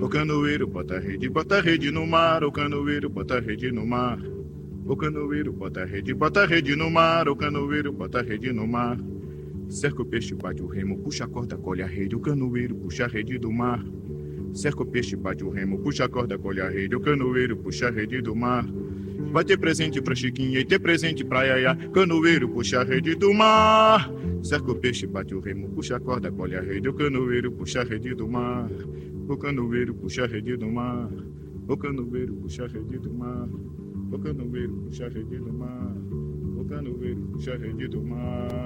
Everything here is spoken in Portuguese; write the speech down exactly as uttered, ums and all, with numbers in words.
O canoeiro bota a rede, bota a rede no mar. O canoeiro bota a rede no mar. O canoeiro bota a rede, bota a rede no mar. O canoeiro bota a rede no mar. Cerca o peixe, bate o remo, puxa a corda, colhe a rede. O canoeiro puxa a rede do mar. Cerca o peixe, bate o remo, puxa a corda, colhe a rede. O canoeiro puxa a rede do mar. Vai ter presente pra Chiquinha e ter presente pra Yaya. Canoeiro puxa a rede do mar. Cerca o peixe, bate o remo, puxa a corda, colhe a rede. O canoeiro puxa a rede do mar. O canoeiro puxa a rede do mar. O canoeiro puxa a rede do mar. O canoeiro puxa a rede do mar. O canoeiro puxa a rede do mar.